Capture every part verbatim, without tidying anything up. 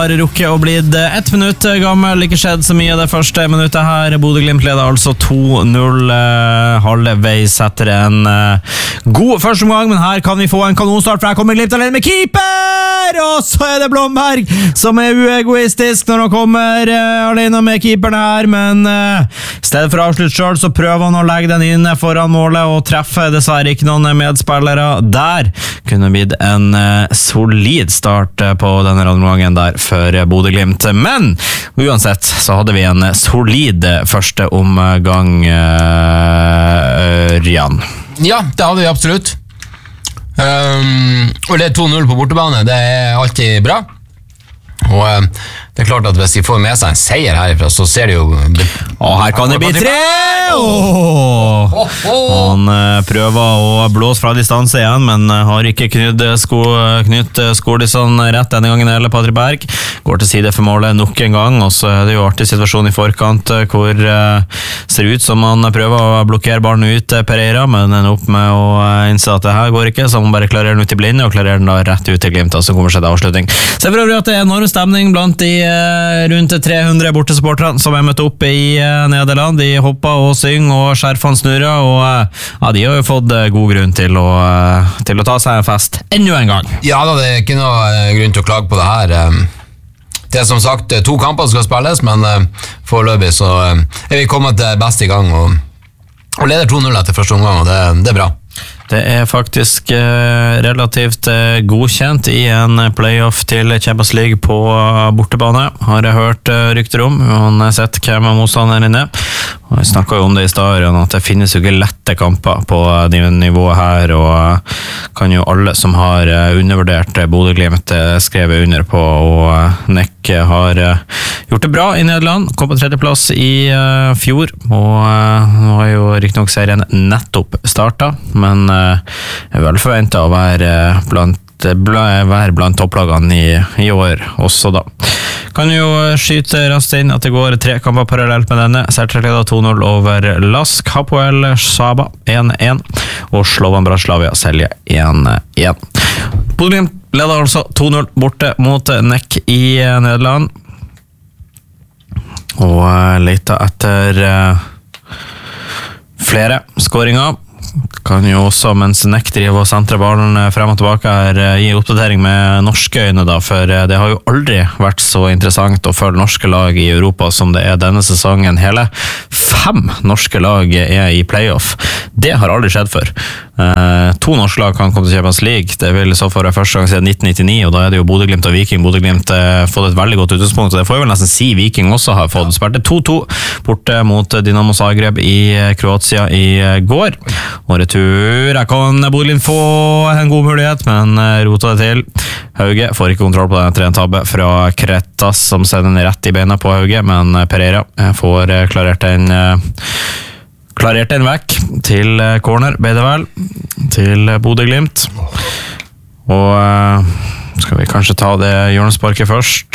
Har rukket å blitt ett minutt gammel, ikke skjedd så mye det første minuttet her. Bodø-Glimt leder altså to null eh, halvveis etter en eh, god første omgang, men her kan vi få en kanonstart, for her kommer Glimt alene med keeper, og så er det Blomberg som er uegoistisk når han kommer eh, alene med keeperen her, men eh, i stedet for å avslutte selv, så prøver han å legge den inn foran målet og treffe dessverre ikke noen medspillere der. Kunne blitt en eh, solid start eh, på denne omgangen der for Bodø-Glimt, men uansett så hadde vi en solid første omgang, Ørjan. Ja, det hadde vi absolutt. Um, og det er to null på bortebane, det er alltid bra. Og um, det er klart at hvis de får med seg en seier herifra, så ser de jo... Og her kan det bli tre! Oh! Han uh, prøver å blåse fra distanse igjen, men uh, har ikke knytt sko, Skårdisson rett denne gangen, eller Patrik Berg. Går til side for målet nok en gang, og så er det jo artig situasjon i forkant, uh, hvor uh, ser ut som han prøver å blokkere ballen ut uh, Pereira, men ender opp med å uh, innse at det her går ikke, så han bare klarerer den ut i blinde, og klarerer den da rett ut til Glimt, og så kommer seg til avslutning. Så for øvrig at det er enorm stemning blant de uh, rundt tre hundre bortesupporterne som er møtt opp i uh, Nederland. De hopper og synger og skjerfene snurrer, og uh, ja, de har jo fått uh, god grunn til å, uh, til å ta seg en fest enda en gang. Ja da, det er ikke noe uh, grunn til å klage på det her. Um, det er som sagt to kamper som skal spilles, men uh, foreløpig så uh, er vi kommet til best i gang, og, og leder to null etter første omgang, og det, det er bra. Det er faktisk eh, relativt eh, godkjent i en playoff til Champions League på bortebane, har jeg hørt eh, rykter om. Man har sett hvem er motstanderen inne. Og jeg snakket jo om det i stadion, at det finnes jo ikke lette kamper på det nivået her, og kan jo alle som har eh, undervurdert Bodø-Glimt eh, skrevet under på, og eh, Neck har eh, gjort det bra i Nederland, kom på tredjeplass i eh, fjor, og eh, nå har jo riktig nok serien nettopp startet, men eh, jeg er vel forventet å være blant, være blant topplagene i, i år også da. Kan jo skyte raskt inn at det går tre kamper parallelt med denne. Sertra leder to null over Lask, Hapoel Saba én én, og Slovan Bratislava Selje én én. Bodø-Glimt leder altså to null borte mot Neck i Nederland, og leter etter flere skåringer. Kan jo også, mens Neck driver og sentrer ballen frem og tilbake her, gi oppdatering med norske øyne da, for det har jo aldri vært så interessant å følge norske lag i Europa som det er denne sesongen. Hele fem norske lag er i playoff. Det har aldri skjedd før. Eh, to norske lag kan komme til Champions League. Det vil så for første gang siden nitten nittini, og da er det jo Bodø-Glimt og Viking. Bodø-Glimt har fått et veldig godt utgangspunkt, og det får jeg vel nesten si Viking også har fått. Spilte to to borte mot Dinamo Zagreb i Kroatia i går. Og retur, her kan Bodø-Glimt få en god mulighet, men rota det til. Hauge får ikke kontroll på den etter en tabbe fra Kretas, som sender den rett i beina på Hauge, men Pereira får klarert den klarert den vekk til corner, Beidevel, til Bodø-Glimt. Og skal vi kanskje ta det hjørnesparket først?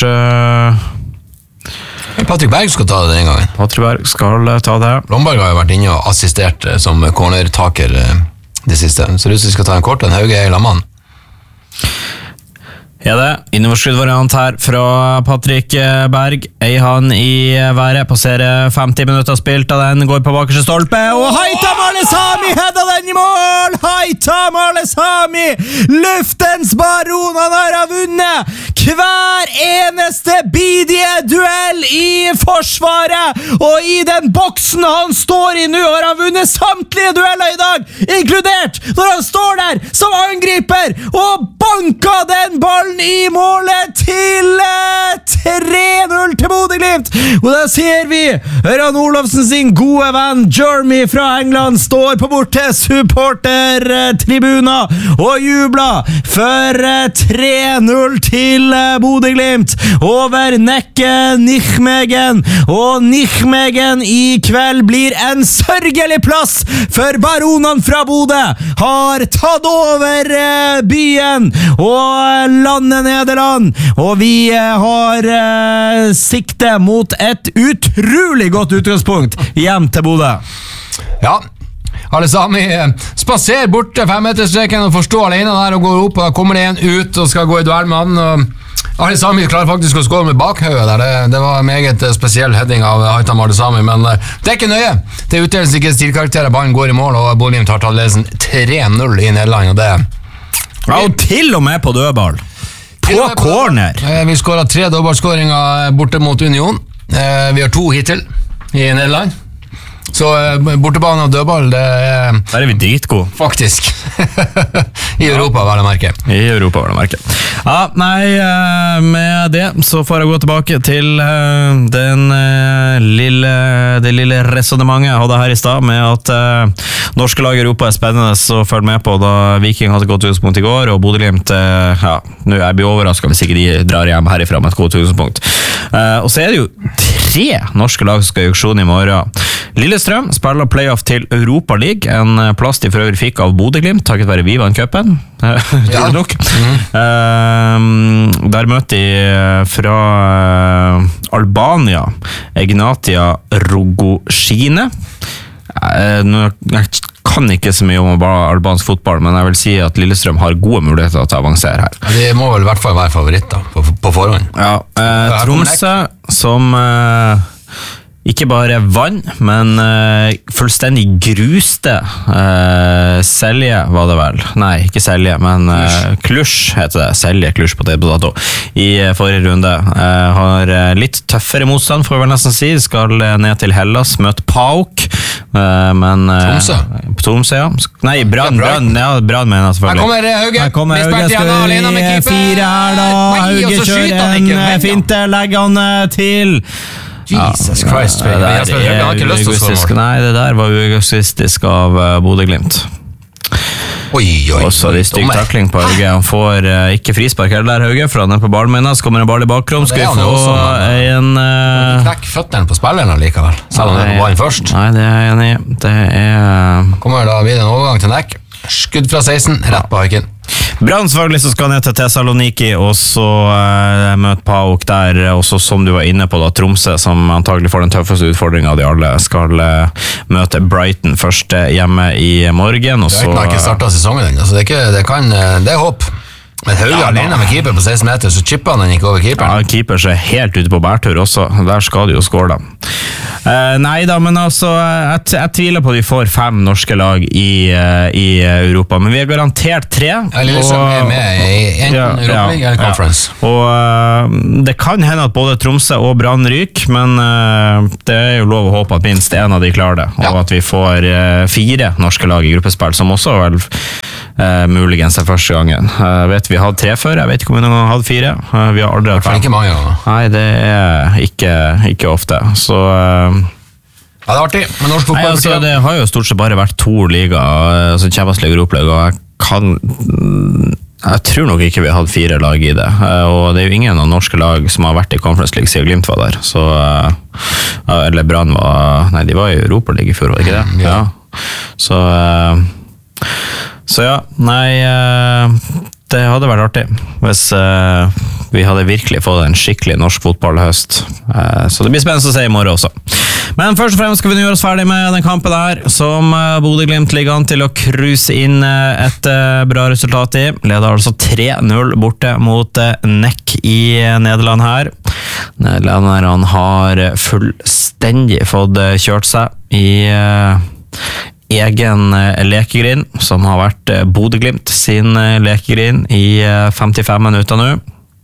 Patrik Berg skal ta det den gangen. Patrik Berg skal ta det. Blomberg har jo vært inne og assistert som cornertaker det siste. Så du skal ta en kort, en Hauge i lamman. Ja det, innoverskuddvariant her fra Patrik Berg. Eihan i været, passerer femti minutter spilt av den, går på bakerste stolpe, og Haitham Alesami hedda den i mål! Haitham Alesami! Luftens baron, han har vunnet hver eneste bidige duell i forsvaret, og i den boksen han står i nå har han vunnet samtlige dueller i dag, inkludert når han står der som angriper og banka den ballen i målet til tre null til Bodø-Glimt. Og da ser vi Ørjan Olofsen sin gode venn Jeremy fra England står på borte supportertribuna og jubler for tre null til Bodø-Glimt over Nekke Nijmegen, og Nijmegen i kveld blir en sørgelig plass, for baronene fra Bodø har tatt over byen og landet Nederland, og vi har eh, sikte mot et utrolig godt utgangspunkt hjem til Bodø. Ja, Alesami spaserer bort til femmeterstreken og får stå alene der og går opp, og da kommer det en ut og skal gå i duell med han, og Ali Sami klarer faktisk å skåre med bakhøyet der. Det, det var en meget spesiell heading av Haitham Ali Sami, men uh, det er ikke nøye. Det utdeles ikke stilkarakterer, ballen går i mål, og Bodø/Glimt tar ledelsen tre null i Nederland, og det ja, og til og med på dødball. På corner. Uh, vi skåret tre dødballskåringer borte mot Union. Uh, vi har to hittil i Nederland. Så bortebane og dødball, det er der er vi dritgod. Faktisk. I Europa, var det merke. I Europa, var det merke. Ja, nei, med det så får jeg gå tilbake til den lille, det lille resonemanget jeg hadde her i stad, med at uh, norske lag i Europa er spennende å følge med på, da Viking hadde gått utgangspunkt i går, og Bodø/Glimt, uh, ja, nå er jeg blir overrasket hvis ikke de drar hjem herifra med et godt utgangspunkt. Uh, og så er det jo tre norske lag som skal i auksjon i morgen. Lillestrøm spiller playoff til Europa League, en plass de for øvrig fikk av Bodø/Glimt, takket være vi vant cupen. Ja. Nok. Mm. Uh, der møter de fra Albania Egnatia Rogoshine. Uh, nå, jeg kan ikke så mye om albansk fotball, men jeg vil si at Lillestrøm har gode muligheter til å avansere her. De må vel i hvert fall være favoritter på, på forhånd. Ja, uh, Tromsø som uh, ikke bare vann, men uh, fullstendig gruste uh, Selje, var det vel? Nei, ikke Selje, men uh, Klusj heter det. Selje, Klusj på det på dato. I uh, forrige runde. Uh, har uh, litt tøffere motstand, får vi vel nesten si. Skal uh, ned til Hellas, møte Pauk. Uh, men uh, Tromsø? Tromsø, ja. Nei, Brann, Brann, ja, Brann mener jeg selvfølgelig. Her kommer Hauge. Her kommer Hauge, skal vi fire her da. Hauge kjører en finte, legger han til. Jesus ja, Christ, det, det, jeg, jeg har ikke lyst til å svare mål. Nei, det der var uegoistisk av uh, Bodø/Glimt. Oi, oi, og så er det stygg takling på Hauge. Han får uh, ikke frispark heller der, Hauge, for han er på ballminnet. Så kommer en ball i bakrom. Skal vi få også, en uh... knekk føtteren på spilleren likevel, selv om det var ballen først. Nei, det er jeg enig i. Det er kommer da videre en overgang til nekk. Skudd fra seksten, rett på haiken. Brann selvfølgelig så skal ned til Thessaloniki, og så uh, møte Pauk der, og så som du var inne på da, Tromsø, som antagelig får den tøffeste utfordringen av de alle, skal uh, møte Brighton først hjemme i morgen. Og så Brighton har ikke startet sesongen ennå, så det er, ikke, det kan, det er håp. Men Hauge ja, alene med keeper på seksten meter, så chipper han den ikke over keeperen. Ja, keeper er helt ute på bærtur også, der skal de jo skåre da. Uh, nei da, men altså, jeg, jeg tviler på at vi får fem norske lag i, uh, i Europa, men vi er garantert tre. Ja, Lillestrøm er med i enten ja, Europa League ja, eller Conference. Ja. Og uh, det kan hende at både Tromsø og Brann ryker, men uh, det er jo lov å håpe at minst en av de klarer det, og ja. At vi får uh, fire norske lag i gruppespill, som også vel uh, muligens er første gangen. Jeg uh, vet vi hadde tre før, jeg vet ikke om vi noen gang hadde fire. Uh, vi har aldri hatt fem. Ikke mange, ja. Nei, det er ikke, ikke ofte, så... Uh, Ja, det er artig, men norsk fotball... Nei, altså, det har jo stort sett bare vært to liga, altså Champions League og Europa League, og jeg kan... Jeg tror nok ikke vi hadde fire lag i det, og det er jo ingen av norske lag som har vært i Conference League siden Glimt var der, så... Eller Brann var... Nei, de var i Europa League i fjor, var det ikke det? Ja. Så... Så ja, nei... Det hadde vært artig hvis uh, vi hadde virkelig fått en skikkelig norsk fotballhøst. Uh, så det blir spennende å se i morgen også. Men først og fremst skal vi gjøre oss ferdig med den kampen der, som uh, Bodø/Glimt ligger an til å cruise inn uh, et uh, bra resultat i. Leder altså tre null borte mot uh, N E C i uh, Nederland her. Nederlanderne har fullstendig fått uh, kjørt seg i... Uh, egen lekegrind, som har vært Bodø/Glimt sin lekegrind i femtifem minutter nå.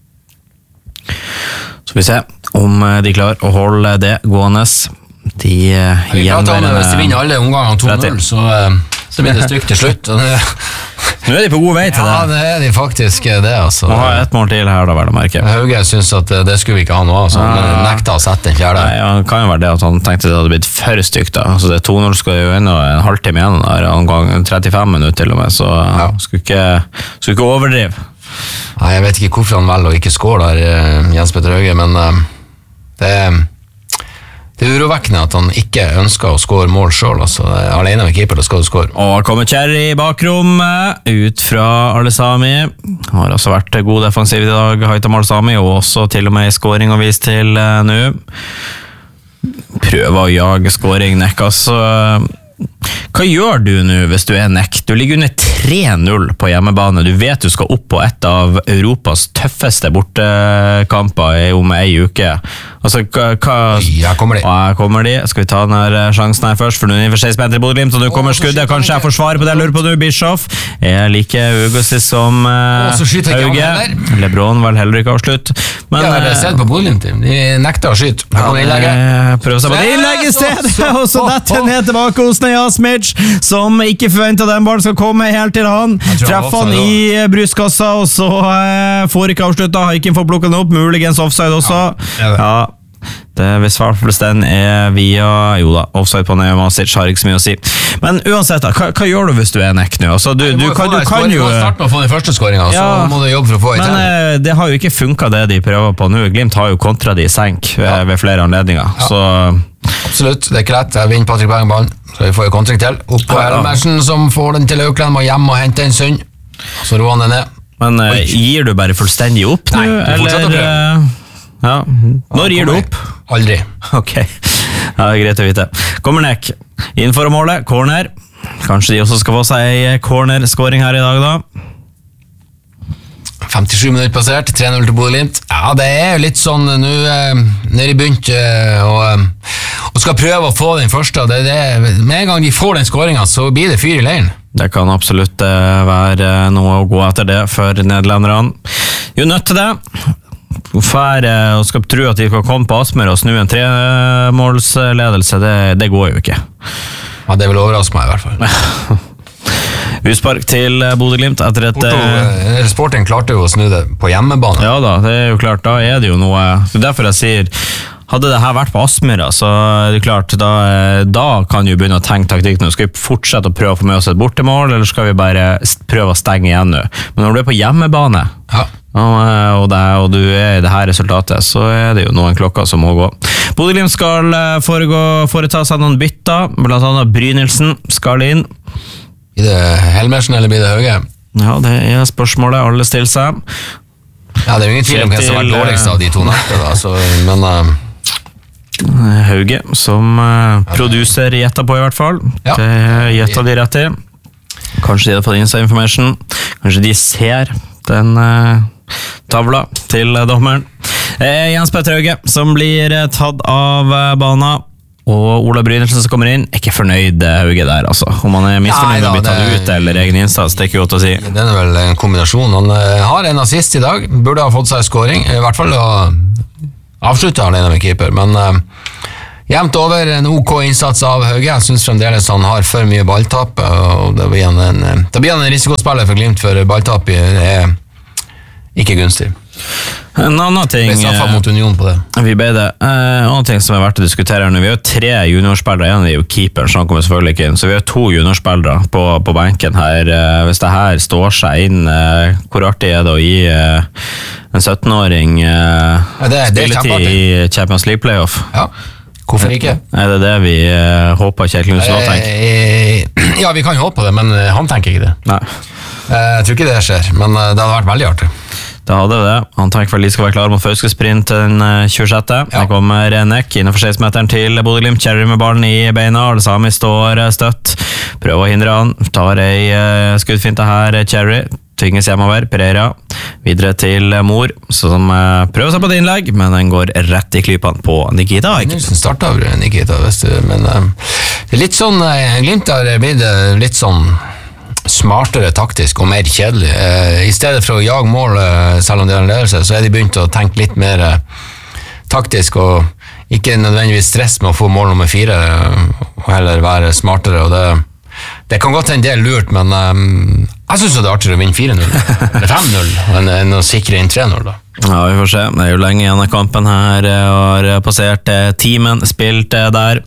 Så vi ser om de klarer å holde det gående. De gjenværende... Hvis de vinner alle omgangene to null, så, så blir det stygt til slutt. Nå er de på god vei til det. Ja, det er de faktisk det, altså. Må ha et mål til her da, vel å merke. Hauge synes at det skulle vi ikke ha noe av, så han ah. nekta å sette den fjerde. Nei, ja, det kan jo være det at han tenkte det hadde blitt for stygt da. Altså, det to null skal jo enda en halvtime igjen der, en gang trettifem minutter til og med, så ja. skulle, ikke, skulle ikke overdrive. Nei, jeg vet ikke hvorfor han velger å ikke skåre der, Jens Petter Hauge, men uh, det er... Det er urovekkende at han ikke ønsker å skåre mål selv, altså. Alene med keeper, da skal du skåre. Og kommer Kjerri i bakrommet, ut fra Ali Sami. Har også vært god defensiv i dag, Haitham Ali Sami, og også til og med i skåring å vise til uh, nå. Prøver å jage skåring, Nekk, altså. hva gjør du nå hvis du er nekk? Du ligger under tre null på hjemmebane. Du vet du skal opp på et av Europas tøffeste bortekamper om ei uke. Altså, hva... hva ja, kommer de. Ja, kommer de. Skal vi ta denne sjansen her først, for nå er det for seg spent i Bodø-Glimt, og nå kommer skuddet. Kanskje jeg får svar på det jeg lurer på nå, Bischoff. Er like ugustisk som uh, Hauge. Lebron vel heller ikke avslutt. Men, ja, det er sett på Bodø-Glimt. De nekter å skyte. Her kommer innlegget. Prøv å se på det innlegget i stedet, og så dette ned tilbake hos Nejasmic, som ikke forventer den ballen skal komme helt til han. Treffer han i brystkassa, og så uh, får ikke avsluttet. Har ikke fått plukket den opp, muligens offside også. Ja, ja. Det hvis hvertfall den er via jo da, offside på Nejasmic har ikke så mye å si. Men uansett, da, hva, hva gjør du hvis du er nekk nå? Altså, du, du, du, kan, du kan jo starte med å få den første skåringen, ja, så må du jobbe for å få i men uh, det har jo ikke funket det de prøver på nå. Glimt har jo kontra de i senk ved, ja. ved flere anledninger, ja. så absolutt, det er ikke lett. Jeg vinner Patrick Bergenballen, så vi får jo kontring til. Opp på Elmersen, som får den til Økland, må hjem og hente en Sund. Så roer han den ned. Men uh, gir du bare fullstendig opp nå? Nei, du fortsetter å prøve. Uh, ja. Når ja, gir du opp? Aldri. Ok, ja, det er greit å vite. Kommer nekk. Innenfor målet, corner. Kanskje de også skal få seg en corner-scoring her i dag da. femtisju minutter passert, tre null til Bodø-Glimt. Ja, det er jo litt sånn nå eh, nede i bunt eh, og, og skal prøve å få den første. Det, det, med en gang de får den scoringen, så blir det fyr i leiren. Det kan absolutt eh, være noe å gå etter det for nederlenderne. Jo, nødt til det. Fær og skal tro at de kan komme på Asmer og snu en tremålsledelse, det, det går jo ikke. Ja, det vil overraske meg i hvert fall. Utspark til Bodø-Glimt etter et... Porto, Sporting klarte jo å snu det på hjemmebane. Ja da, det er jo klart, da er det jo noe... Det er derfor jeg sier, hadde det her vært på Asmyra, så er det klart, da, da kan du begynne å tenke taktikk nå. Skal vi fortsette å prøve å få med oss et bortemål, eller skal vi bare prøve å stenge igjen nå? Men når du er på hjemmebane, ja. og, og, det, og du er i det her resultatet, så er det jo noen klokker som må gå. Bodø-Glimt skal foregå, foreta seg noen bytter, blant annet Brynildsen skal inn. Blir det Helmersen eller blir det Hauge? Ja, det er spørsmålet. Alle stiller seg. Ja, det er jo ingen tvil om hvem som har vært dårligst av de to nekter, da, så, men... Uh... Hauge, som uh, produser gjetter på i hvert fall. Ja. Det gjetter de rett i. Kanskje de har fått inside information. Kanskje de ser den uh, tavla til uh, dommeren. Eh, Jens Petter Hauge, som blir uh, tatt av uh, bana. Og Ola Brynildsen som kommer inn, er ikke fornøyd Hauge der, altså. Om han er misfornøyd med å bli tatt ut eller egen innsats, det er ikke godt å si. Det er vel en kombinasjon. Han uh, har en assist i dag, burde ha fått seg scoring, i hvert fall å avslutte alene med keeper, men uh, jevnt over en OK innsats av Hauge. Jeg synes fremdeles han har for mye balltap, og det blir han en, det blir han en risikospiller for Glimt, for balltap er ikke gunstig. En annen ting vi straffet mot Union på det. Vi ble det. En annen ting som er verdt å diskutere her nå, vi har jo tre juniorspillere, en av de er jo keeper, så han kommer selvfølgelig ikke inn, så vi har to juniorspillere på, på benken her. Hvis det her står seg inn, hvor artig er det å gi en sytten-åring ja, spilletid i Champions League playoff? Ja, hvorfor ikke? Er det det vi håper Kjell Knutsen nå tenker? Ja, vi kan jo håpe på det, men han tenker ikke det. Nei. Jeg tror ikke det skjer, men det hadde vært veldig artig. Det hadde det. Han tenker vel de skal være klare mot Fauske-sprint den tjuesjette. Ja. Det kommer Nekk innenfor seksmeteren til Bodø-Glimt. Cherry med ballen i beina. Det samme står støtt. Prøver å hindre han. Tar ei skuddfinte her, Cherry. Tvinges hjemover. Pereira. Videre til Mor, som prøver seg på et innlegg, men den går rett i klypene på Nikita. Nilsen startet over Nikita, vet du. Men um, det er litt sånn, Glimt har blitt litt sånn smartere taktisk og mer kjedelig. Eh, I stedet for å jage mål, eh, selv om det er en ledelse, så er de begynt å tenke litt mer eh, taktisk, og ikke nødvendigvis stress med å få mål nummer fire, eh, og heller være smartere, og det, det kan godt en del lurt, men eh, jeg synes det er artigere å vinne fire null, eller fem null, enn, enn å sikre inn tre null da. Ja, vi får se. Det er jo lenge igjen av kampen her, og har passert eh, timen, spilt eh, der.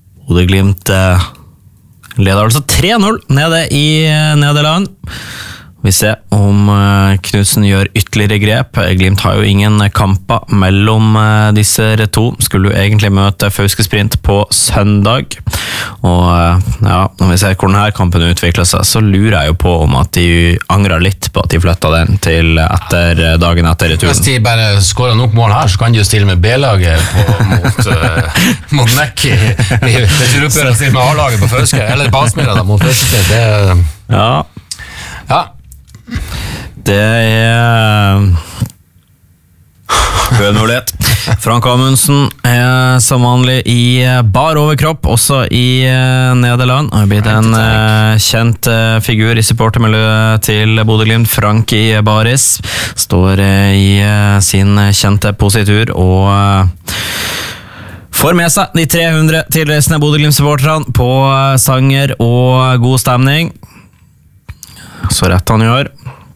Bodø-Glimt eh, leder altså tre null nede i Nederland, Vi ser om Knudsen gjør ytterligere grep. Glimt har jo ingen kamper mellom disse to. Skulle jo egentlig møte Fauske Sprint på søndag. Og ja, når vi ser hvor denne kampen utvikler seg, så lurer jeg jo på om at de angrer litt på at de flyttet den til etter, dagen etter returen. Hvis de bare skårer nok mål her, så kan de jo stille med B-laget på, mot, uh, mot Nek i, i, i Turuppgjøret, stille med A-laget på Fauske, eller Basmira da, mot Fauske Sprint. Det, ja. Ja. Det er Hønemulighet. Frank Amundsen er som vanlig i bar overkropp, også i Nederland. Har blitt en kjent figur i supportermiljøet til Bodø Glimt. Frank i baris står i sin kjente positur og får med seg de tre hundre tilreisende Bodø Glimt-supporterne på sanger og god stemning. Så rett han gjør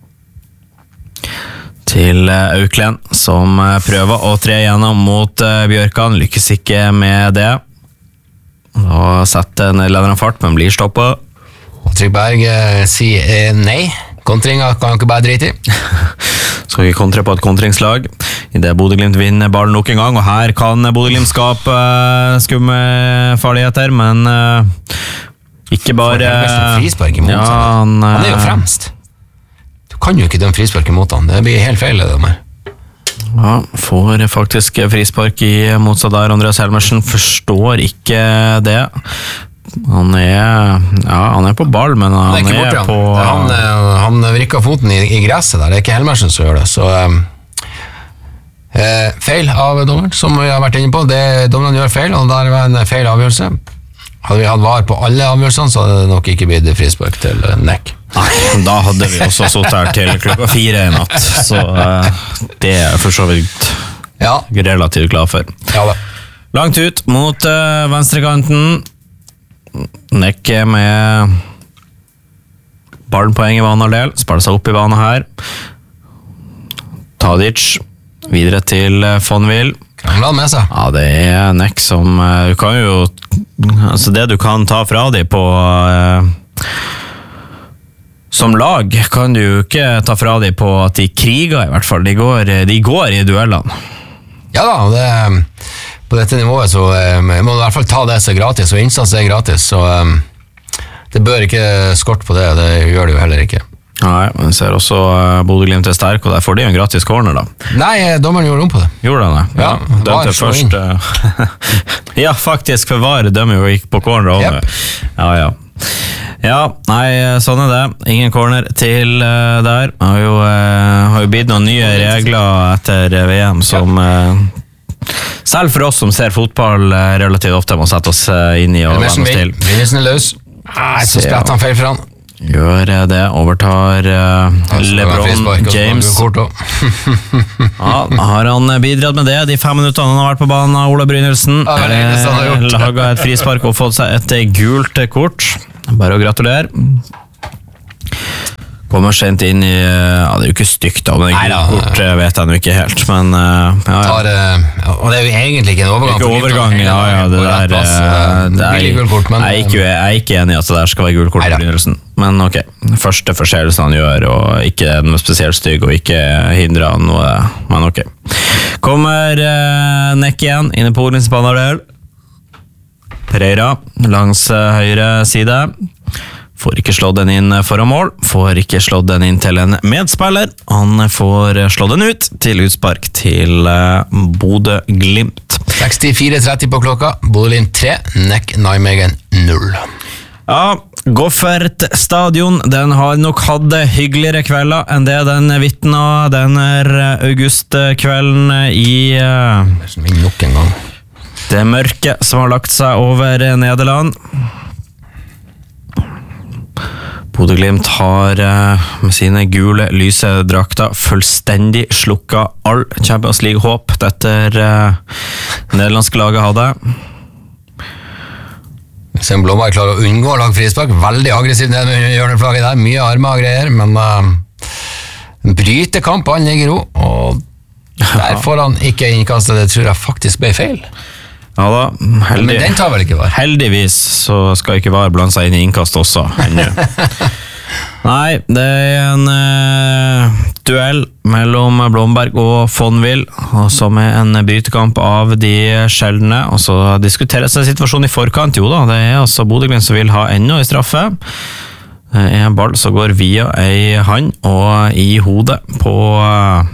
til Auklend, som prøver å tre gjennom mot Bjørkan, lykkes ikke med det. Da setter nederlenderen fart, men blir stoppet. Trygg Berg eh, sier eh, nei. Kontringa kan han ikke bare drite i. Skal vi kontre på et kontringslag i det Bodø Glimt vinner ballen nok en gang, og her kan Bodø Glimt skape uh, skumme farligheter, men uh, ikke bare uh, frispark imot ja, han, uh, han er jo fremst. Du kan jo ikke dømme frispark imot han, det blir helt feil det der. Ja, får faktisk frispark i motsatt der. Andreas Helmersen forstår ikke det. Han er, ja, han er på ball, men han, han er, er borte, på han, han vrikker foten i, i gresset der, det er ikke Helmersen som gjør det, så um, eh, feil av dommeren, som vi har vært inne på. Det, dommeren gjør feil, og der var en feil avgjørelse. Hadde vi hatt var på alle avgjørelsene, så hadde det nok ikke blitt frispark til uh, Nek. Nei, da hadde vi også sittet her til klokka fire i natt, så uh, det er jeg for så vidt ja. relativt glad for. Ja da. Langt ut mot uh, venstrekanten. Nek med ballen på egen vanedel, spiller seg opp i banen her. Tadic videre til uh, Fonville. Krangler han med seg? Ja, det er Nek som uh, du kan jo altså det du kan ta fra de på uh, som lag, kan du jo ikke ta fra de på at de kriger i hvert fall. De går, de går i duellene. Ja da, det, på dette nivået så um, må du i hvert fall ta det som er gratis, og innsats er gratis, så um, det bør ikke skorte på det, det gjør det jo heller ikke. Nei, men ser også uh, Bodø Glimt er sterk, og der får de en gratis corner da. Nei, dommeren gjorde om på det. Gjorde han det? Ja, ja dømte først. Uh, ja, faktisk, for VAR dømmer jo ikke på corner. Yep. Ja, ja. Ja, nei, sånn er det. Ingen corner til uh, der. Har jo, uh, har jo blitt noen nye regler etter V M som uh, selv for oss som ser fotball uh, relativt ofte må sette oss uh, inn i og vende oss til. Vinnelsen er løs. Nei, så spretter han feil for han. Gjør det, overtar uh, LeBron James. Ja, har han bidratt med det de fem minuttene han har vært på banen av Ola Brynildsen? Ja, laget et frispark og fått seg et gult kort. Bare å gratulere. Kommer sent inn i ja, det er jo ikke stygt da, men gult kort vet jeg nå ikke helt, men uh, ja, ja. Tar, uh, og det er jo egentlig ikke en overgang. Ikke overgang, ja, ja, det der plass, uh, det er, kort, men, jeg, er ikke, jeg er ikke enig i at det der skal være gult kort i begynnelsen, men ok, første forseelse han gjør, og ikke noe spesielt stygg, og ikke hindrer han noe, men ok. Kommer uh, Nek igjen, inne på Odins banardel. Pereira, langs uh, høyre side. Får ikke slått den inn foran mål, får ikke slått den inn til en medspiller. Han får slått den ut til utspark til Bodø Glimt. sekstifire tretti på klokka, Bodø Glimt tre, Nek Nijmegen null. Ja, Goffert stadion, den har nok hatt hyggeligere kvelder enn det den vittna denne augustkvelden i nok en gang. Det mørke som har lagt seg over Nederland. Bodø Glimt har med sine gule lyse drakter fullstendig slukka all Champions League-håp dette nederlandske laget hadde. Sen Blomberg klarer å unngå å lage frispark, veldig aggressivt ned med hjørneflagget der, mye armer og greier, men uh, bryter kamp, han ligger ro, og der får han ikke innkastet, det tror jeg faktisk ble feil. Ja da, heldig, men den tar vel ikke var. Heldigvis så skal ikke VAR blande seg inn i innkast også ennå. Nei, det er en uh, duell mellom Blomberg og Fonville, som er en brytekamp av de sjeldne, og så diskuteres det situasjonen i forkant. Jo da, det er altså Bodø-Glimt som vil ha enda i straffe. Det er en ball som går via ei hand og i hodet på uh,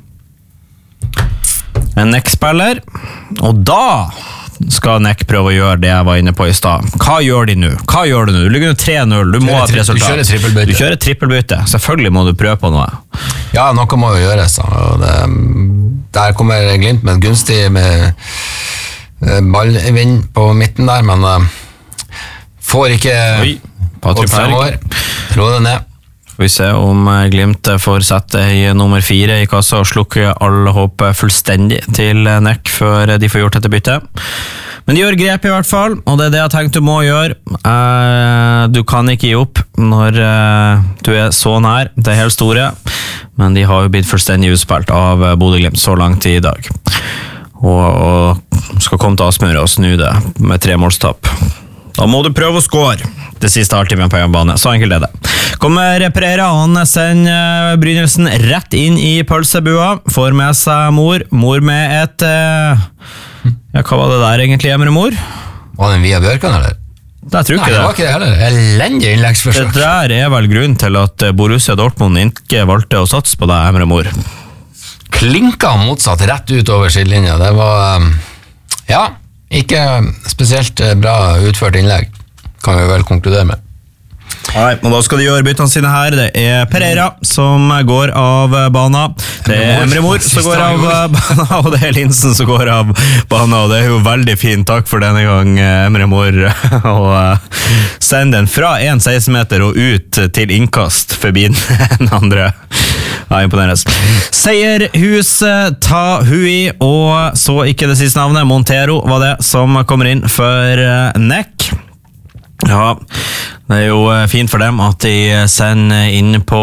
en nekkspiller, og da skal Nekk prøve å gjøre det jeg var inne på i stad. Hva gjør de nå? Hva gjør du nå? Du ligger nå tre null, du må ha et resultat. Du kjører trippelbytte. Du kjører trippelbytte. Selvfølgelig må du prøve på noe. Ja, noe må jo gjøres. Og det, der kommer Glimt med et gunstig med ballvind på midten der, men uh, får ikke Oi, Patrick Berg. Rå det ned. Vi ser om Glimt får sette i nummer fire i kassa og slukke alle håp fullstendig til Nekk før de får gjort dette byttet. Men de gjør grep i hvert fall, og det er det jeg har tenkt du må gjøre. Eh, du kan ikke gi opp når eh, du er så nær, det er helt store, men de har jo blitt fullstendig utspilt av Bodø-Glimt så langt i dag. Og, og skal komme til Aspmyr og snu det med tre målstapp. Da må du prøve å score. Det siste halvtimen på hjemmebane, så enkelt er det. Kommer Pereira, han sender Brynildsen rett inn i pølsebua, får med seg mor, mor med et, ja, hva var det der egentlig, Emre Mor? Var det en Via Bjørkan, eller? Jeg tror ikke Nei, det. det var ikke det heller. Elendig innleggsforsøk. Det der er vel grunnen til at Borussia Dortmund ikke valgte å satse på deg, Emre Mor. Klinka motsatt rett ut over skillelinja. Det var, ja, ikke spesielt bra utført innlegg, kan vi vel konkludere med. Nei, og da skal de gjøre byttene sine her. Det er Pereira som går av bana. Det er Emre Mor som går av bana, og det er Linsen som går av bana. Og det er jo veldig fint, takk for denne gang, Emre Mor. Og send den fra en seksten meter og ut til innkast forbi den andre. Ja, imponerende. Seierhus ta hui, og så ikke det siste navnet. Montero var det som kommer inn for Nekk. Ja, det er jo fint for dem at de sender inn på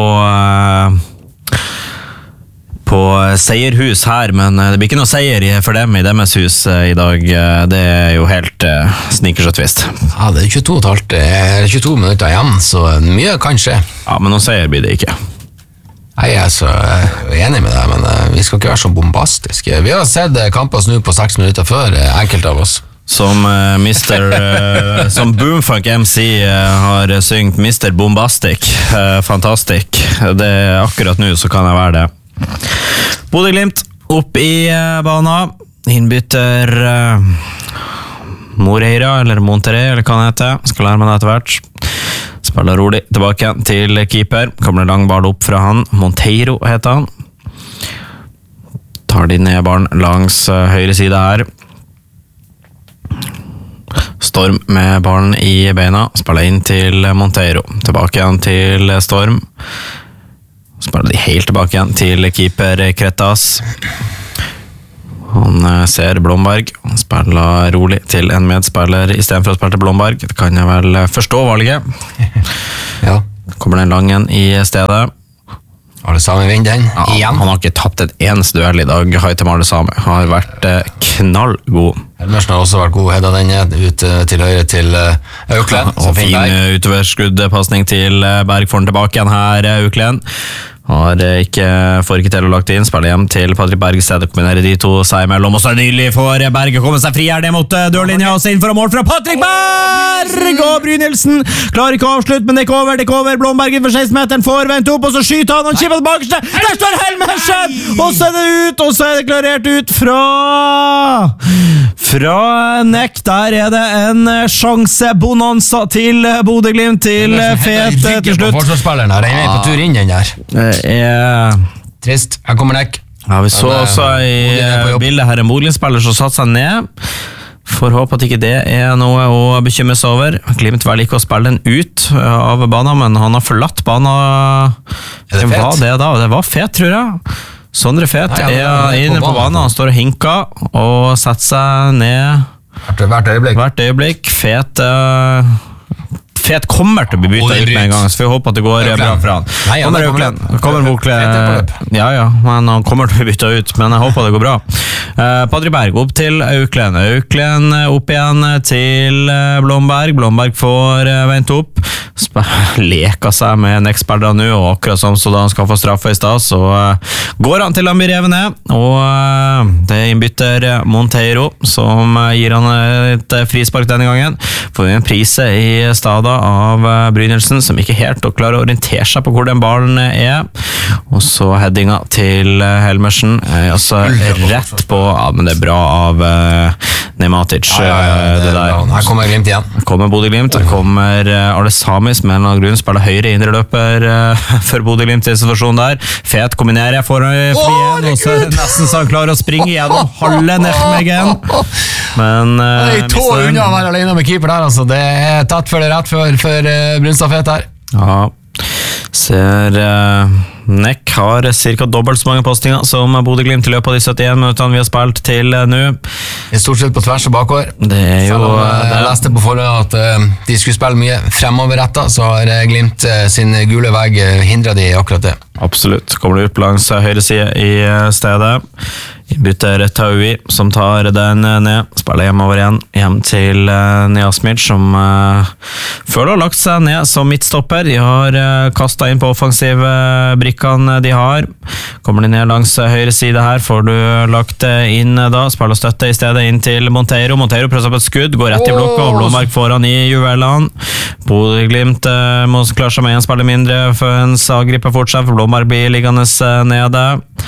på seierhus her, men det blir ikke noe seier for dem i deres hus i dag. Det er jo helt snickers og twist. Ja, det er tjueto, tjueto minutter igjen, så mye kan skje. Ja, men noen seier blir det ikke. Nei, jeg er så enig med deg, men vi skal ikke være så bombastiske. Vi har sett kamper snu på seks minutter før, enkelte av oss. Som uh, mister uh, Som Boomfunk M C uh, har syngt mister Bombastic, uh, Fantastic. Det er akkurat nå så kan jeg være det. Bodø-Glimt opp i uh, bana. Innbytter uh, Moreira, eller Monterrey, eller hva han heter. Skal lære meg det etter hvert. Spiller rolig tilbake til keeper. Kommer det lang ball opp fra han. Monteiro heter han. Tar de ned ballen langs uh, høyre side her. Storm med ballen i beina, spiller inn til Monteiro, tilbake igjen til Storm, spiller de helt tilbake igjen til keeper Kretas. Han ser Blomberg, han spiller rolig til en medspiller i stedet for å spille til Blomberg. Det kan jeg vel forstå valget. Ja. Kommer den langen i stedet. Alle sammen vinner den, ja, igjen. Han har ikke tapt et eneste duell i dag, Haitem Alle Same. Han har vært eh, knallgod. Helmersen har også vært god, hedda den ned, ut til høyre til uh, Auklen. Ja, og fin utoverskruddpasning til Berg, får den tilbake igjen her, Auklen. Har ikke, får ikke til å lagt inn, spiller hjem til Patrick Berg, stedet kombinerer de to seg imellom, og så er det nydelig for Berg å komme seg fri her, det mot dørlinja, og så inn for mål fra Patrick Berg, og Brynildsen klarer ikke å avslutte, men det er ikke over, det er ikke over, Blomberg for seksten meteren, får vent opp, og så skyter han, og kjipper tilbake, der står Helmersen, og så er det ut, og så er det klarert ut fra fra Nekk, der er det en sjansebonanza til Bodø-Glimt, til fet til slutt. Forsvarsspilleren her, jeg er på tur inn den der. Er trist, her kommer Nekk. Ja, vi så også i bildet her en Bodø-Glimt-spiller som satt seg ned. Får håpe at ikke det er noe å bekymre seg over. Glimt vel ikke å spille den ut av banen, men han har forlatt banen. Er det fet? Hva det da? Det var fet, tror jeg. Sondre Fet Nei, ja, er inne på, på banen, han står og hinker og setter seg ned hvert, hvert øyeblikk. Hvert øyeblikk. Fet uh, Fet kommer til å bli byttet ut med en gang, så vi håper at det går bra for han. Nei, ja, kommer kommer Aukland, kommer Aukland, ja, ja, men han kommer til å bli byttet ut, men jeg håper det går bra. Uh, Padri Berg opp til Aukland, Aukland opp igjen til uh, Blomberg, Blomberg får uh, vente opp, Sp- leker seg med Neck-spillere nå, og akkurat som så da han skal få straffe i sted, så uh, går han til han blir revet ned, og uh, det innbytter Monteiro, som uh, gir han et uh, frispark denne gangen, får vi en prise i stada av uh, Brynildsen, som ikke helt og klarer å orientere seg på hvor den ballen er, og så headinga til uh, Helmersen, uh, altså rett på, ja, men det er bra av uh, Nematic, ja, ja, ja, det, det der. Her kommer Glimt igjen. Kommer Bodø Glimt, kommer uh, Arle Samis med en eller annen grunn, spiller høyre indre løper uh, for Bodø Glimt i situasjonen der, fet kombinerer for uh, frien, og så er det nesten så han klarer å springe gjennom halve Nefmegen, men uh, det er to unna å være alene med keeper der, altså. Det er tatt for det rett før, før uh, Brunstad Fet her. Ja, ser uh, Neck har cirka dobbelt så mange postinger som Bodø Glimt i løpet av de syttien minuttene vi har spilt til uh, nå. Det er stort sett på tvers og bakover. Det er jo Selv om, uh, det. jeg leste på forhånd at uh, de skulle spille mye fremoverrettet, så har uh, Glimt uh, sin gule vegg uh, hindret de i akkurat det. Absolutt, kommer det ut langs uh, høyre side i uh, stedet. Bytter Taui, som tar den ned, spiller hjemover igjen, hjem til uh, Neasmic, som uh, føler å ha lagt seg ned som midtstopper. De har uh, kastet inn på offensive uh, brikkene de har. Kommer de ned langs uh, høyre side her, får du lagt uh, inn uh, da, spiller støtte i stedet inn til Monteiro. Monteiro prøver på et skudd, går rett i blokka, og Blomberg får han i juvelene. Bodø Glimt uh, må klare seg med en spiller mindre, før en sagriper fortsatt, for Blomberg blir liggende uh, nede.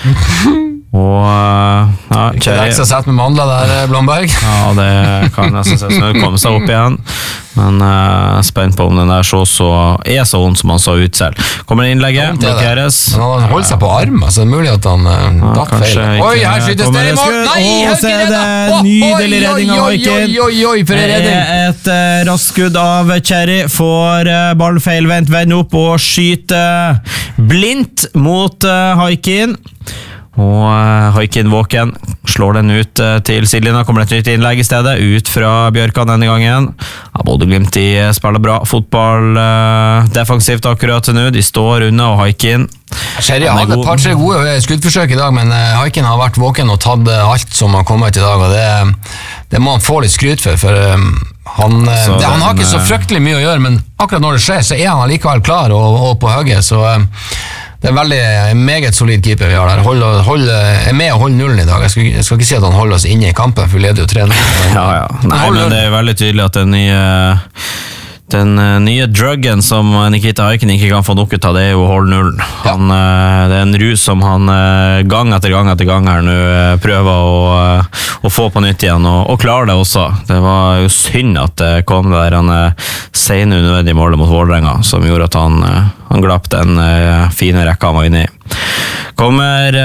Og ja, Kjøri ekstra sett med mandler der, Blomberg. Ja, det kan nesten se som det kommer seg opp igjen, men uh, spent på om den der så, så er så ond som han så ut selv. Kommer innlegget, blokkeres. Men han holder seg på arm, så det er mulig at han uh, ja, datt feil. Oi, her skytes det i mål! Nei, Hauken redder! Nydelig redning av Hauken. Oi, oi, oi, for en redning! Et uh, raskt skudd av Cherry, får uh, ball feilvendt, vender opp og skyter blindt mot uh, Hauken. Og uh, Hauken våken, slår den ut uh, til sidelinja, kommer et nytt innlegg i stedet, ut fra Bjørkan denne gangen. Ja, Bodø Glimt de spiller bra fotball uh, defensivt akkurat til nå, de står unna, og Hauken Sherry hadde et par-tre gode skuddforsøk i dag, men uh, Hauken har vært våken og tatt uh, alt som har kommet i dag, og det, det må han få litt skryt for, for um, han, uh, det, han har ikke så fryktelig mye å gjøre, men akkurat når det skjer, så er han likevel klar og, og på høyet, så um, det er veldig meget solid keeper vi har der. Hold, hold, er med å holde nullen i dag. Jeg skal, jeg skal ikke si at han holder oss inne i kampen, for vi leder jo tre null. Ja, ja. Nei, men det er veldig tydelig at den nye, den nye druggen som Nikita Hauken ikke kan få nok ut av, det er jo å holde nullen. Han, ja. Det er en rus som han gang etter gang etter gang her nå prøver å, å få på nytt igjen, og, og klarer det også. Det var jo synd at det kom det der han sene unødvendige målet mot Vålerenga, som gjorde at han, han glapp den fine rekka han var inne i. Kommer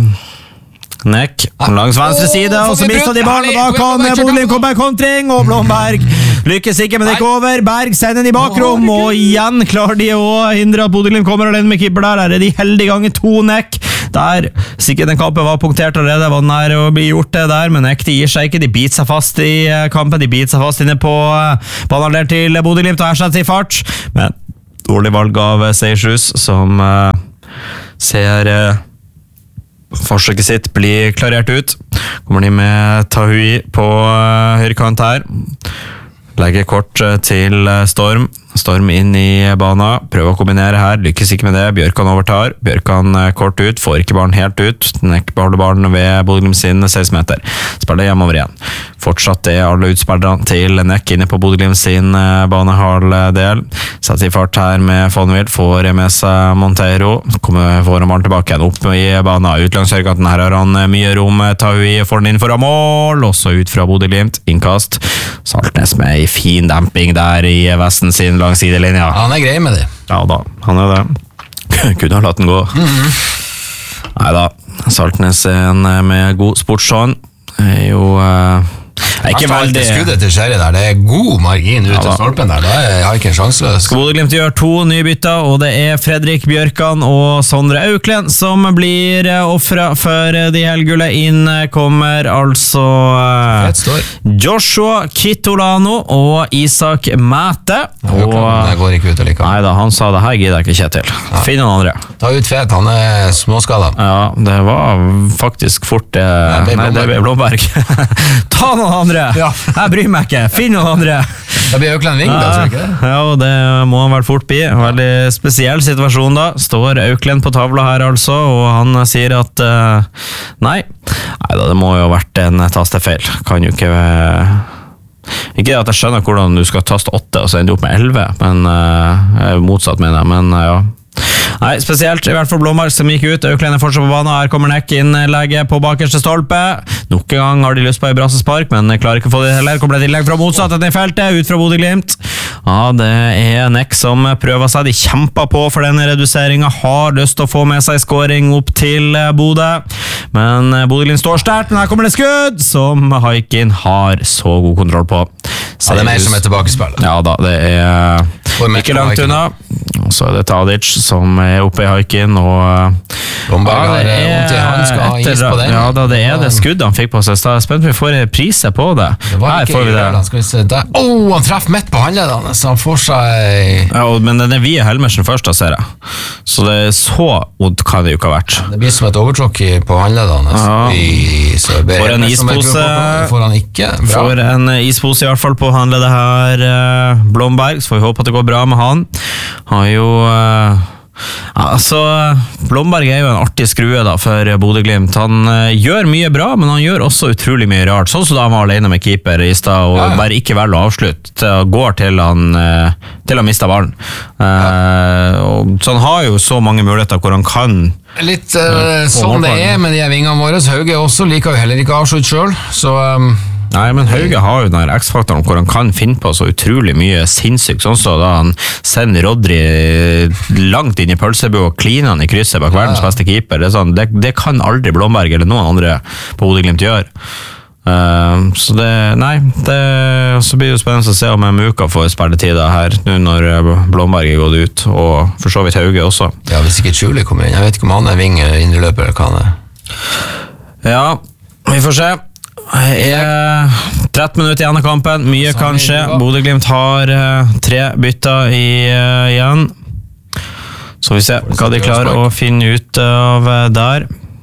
Neck langs venstre side, og så mister de ballen, og da kan Bodø Glimt komme kontring, og Blomberg lykkes ikke, men det er ikke over. Berg sender den i bakrom, og igjen klarer de å hindre at Bodø Glimt kommer alene med keeper der. Der er de heldige ganger to Neck. Der, sikkert den kampen var punktert allerede, var den her å bli gjort det der, men Neck de gir seg ikke, de biter seg fast i kampen, de biter seg fast inne på banen der til Bodø Glimt, og ersetter i fart, men dårlig valg av Seiershus, som uh, ser uh, forsøket sitt blir klarert ut. Kommer de med Tahui på uh, høyrekant her, legger kort uh, til uh, Storm. Storm inn i bana, prøver å kombinere her, lykkes ikke med det. Bjørkan overtar, Bjørkan uh, kort ut, får ikke ballen helt ut. Neck beholder ballen ved Bodø Glimt sin seksten meter. Spiller hjemover igjen. Fortsatt er alle utspillerne til Neck inne på Bodø Glimt sin uh, banehalvdel. Setter i fart her med Fonvild, får med seg Monteiro. Kommer, får han ballen tilbake igjen, opp i bana. Ut langs høyrekanten, her har han uh, mye rom. Taui får den inn foran mål, også ut fra Bodø Glimt. Innkast. Saltnes med en fin demping der i vesten sin langs sidelinja. Ja, han er grei med det. Ja da, han er det. Kunne ha latt den gå. Mm-hmm. Neida, Saltnes er en med god sportshånd. Er jo... Uh, er ikke veldig... Skuddet til Sherry der, det er god margin ut til stolpen der, da har jeg ikke en sjanseløs. Skal Bodø-Glimt gjøre to nybytter, og det er Fredrik Bjørkan og Sondre Auklend som blir offret for de helgule. Inn kommer altså Joshua Kitolano og Isak Mæte. Og... Det går ikke ut allikevel. Neida, han sa det her gidder jeg ikke, Kjetil. Ja. Finn noen andre. Ta ut Fet, han er småskadet. Ja, det var faktisk fort det... Nei, det ble Blomberg. Ta noen andre! Ja. Jeg bryr meg ikke. Finn noen andre. Det blir Auklend Ving, da, tror ikke det? Ja, det må han vel fort bli. Veldig spesiell situasjon da. Står Auklend på tavla her altså, og han sier at uh, nei. Nei da, det må jo ha vært en tastefeil. Kan jo ikke... Ikke at jeg skjønner hvordan du skal taste åtte og så ender du opp med elleve, men uh, jeg er jo motsatt med det, men uh, ja. Nei, spesielt i hvert fall Blomberg som gikk ut. Auklend er fortsatt på banen. Her kommer Nekk innlegget på bakerste stolpe. Nok en gang har de lyst på i brassespark, men klarer ikke å få det heller. Kommer det et innlegg fra motsatt etter feltet, ut fra Bodø-Glimt. Ja, det er Nekk som prøver seg. De kjemper på for denne reduseringen. Har lyst til å få med seg scoring opp til Bodø. Men Bodø-Glimt står sterkt, men her kommer det skudd som Haikin har så god kontroll på. Ja, det er mer som et tilbakespill. Ja da, det er ikke langt unna. Og så er det Tadic som er oppe i Haikin, og Blomberg har vondt i han, skal ha is på den. Ja da, det er det skuddet han fikk på seg. Så jeg er spent om vi får priser på det. Det var her ikke i Ørland, skal vi se der. Åh, oh, han treffer midt på håndledene, så han får seg... Ja, men den er via Helmersen først, da ser jeg. Så det er så vondt kan det jo ikke ha vært. Det blir som et overtråkk på håndledene. Ja. For en ispose. Får han ikke. Bra. For en ispose i hvert fall på håndledet her, Blomberg. Så får vi håpe at det går bra med han. Han har jo... Altså, Blomberg er jo en artig skrue da for Bodø-Glimt. Han uh, gjør mye bra, men han gjør også utrolig mye rart. Sånn som da han var alene med keeper i stad, og ja, ja. bare ikke velger å avslutte. Går til han, uh, til han mister ballen. Uh, ja. og, så han har jo så mange muligheter hvor han kan... Litt uh, sånn det er med de vingene våre. Hauge også liker jo heller ikke avslutt selv, så... Um Nei, men Hauge har jo den her X-faktoren hvor han kan finne på så utrolig mye sinnssykt, sånn så da han sender Rodri langt inn i pølsebu og kliner han i krysset bak verdens beste keeper. Det, er sånn, det, det kan aldri Blomberg eller noen andre på Bodø-Glimt gjøre. Uh, så det, nei, det, så blir det jo spennende å se om Muka får spilletida her, nå når Blomberg er gått ut, og for så vidt Hauge også. Ja, hvis ikke Tjuli kommer inn, jeg vet ikke om han er ving eller indreløper, eller hva han er. Ja, vi får se. Er tretten minutter igjen av kampen. Mye kan skje. Bodø-Glimt har uh, tre bytter i, uh, igjen. Så vi ser hva de klarer å finne ut av uh, der.